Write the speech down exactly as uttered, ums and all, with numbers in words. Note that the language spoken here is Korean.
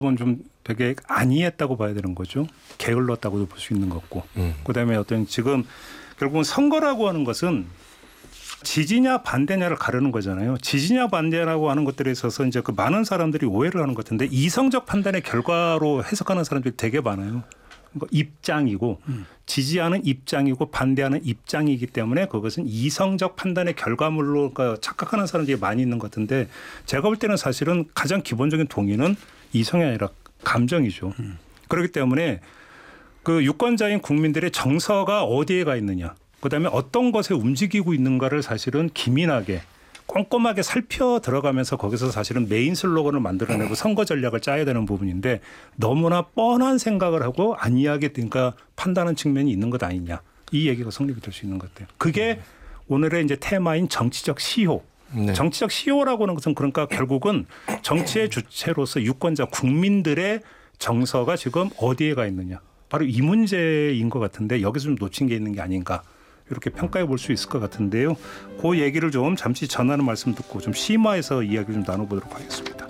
그건 좀 되게 안이했다고 봐야 되는 거죠. 게을렀다고도 볼 수 있는 거고. 음. 그다음에 어떤 지금 결국은 선거라고 하는 것은 지지냐 반대냐를 가르는 거잖아요. 지지냐 반대라고 하는 것들에 있어서 이제 그 많은 사람들이 오해를 하는 것 같은데 이성적 판단의 결과로 해석하는 사람들이 되게 많아요. 그러니까 입장이고 음. 지지하는 입장이고 반대하는 입장이기 때문에 그것은 이성적 판단의 결과물로 착각하는 사람들이 많이 있는 것 같은데 제가 볼 때는 사실은 가장 기본적인 동의는 이성이 아니라 감정이죠. 음. 그렇기 때문에 그 유권자인 국민들의 정서가 어디에 가 있느냐, 그다음에 어떤 것에 움직이고 있는가를 사실은 기민하게 꼼꼼하게 살펴 들어가면서 거기서 사실은 메인 슬로건을 만들어내고 선거 전략을 짜야 되는 부분인데 너무나 뻔한 생각을 하고 안이하게 그러니까 판단하는 측면이 있는 것 아니냐, 이 얘기가 성립이 될 수 있는 것 같아요. 그게 네. 오늘의 이제 테마인 정치적 시효. 네. 정치적 시효라고 하는 것은 그러니까 결국은 정치의 주체로서 유권자 국민들의 정서가 지금 어디에 가 있느냐, 바로 이 문제인 것 같은데 여기서 좀 놓친 게 있는 게 아닌가, 이렇게 평가해 볼 수 있을 것 같은데요. 그 얘기를 좀 잠시 전하는 말씀 듣고 좀 심화해서 이야기를 좀 나눠보도록 하겠습니다.